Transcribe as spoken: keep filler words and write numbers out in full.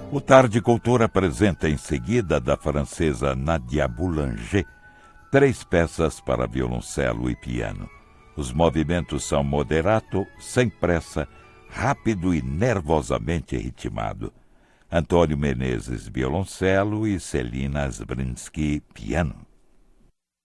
O Tarde Cultura apresenta em seguida, da francesa Nadia Boulanger, três peças para violoncelo e piano. Os movimentos são moderato, sem pressa, rápido e nervosamente ritmado. Antônio Menezes, violoncelo, e Celina Sbrinsky, piano.